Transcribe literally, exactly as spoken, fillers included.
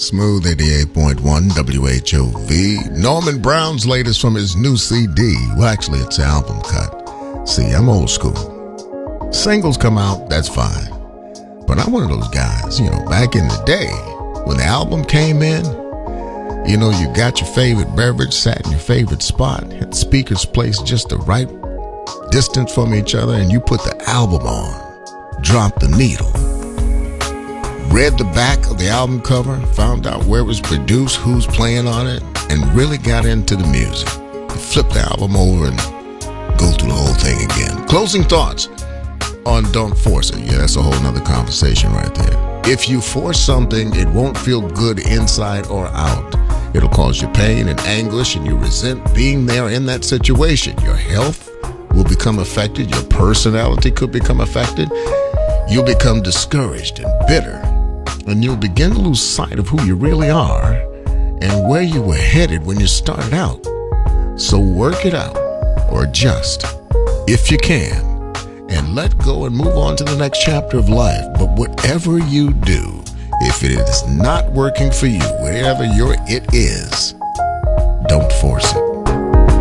Smooth eighty-eight point one W H O V. Norman Brown's latest from his new C D. Well, actually, it's an album cut. See, I'm old school. Singles come out, that's fine. But I'm one of those guys, you know, back in the day, when the album came in, you know, you got your favorite beverage, sat in your favorite spot, had speakers placed just the right distance from each other, and you put the album on, dropped the needle, read the back of the album cover, found out where it was produced, who's playing on it, and really got into the music. You flip the album over and go through the whole thing again. Closing thoughts on Don't Force It. Yeah, that's a whole nother conversation right there. If you force something, it won't feel good inside or out. It'll cause you pain and anguish, and you resent being there in that situation. Your health will become affected. Your personality could become affected. You'll become discouraged and bitter, and you'll begin to lose sight of who you really are and where you were headed when you started out. So work it out, or adjust, if you can, and let go and move on to the next chapter of life. But whatever you do, if it is not working for you, wherever your it is, don't force it.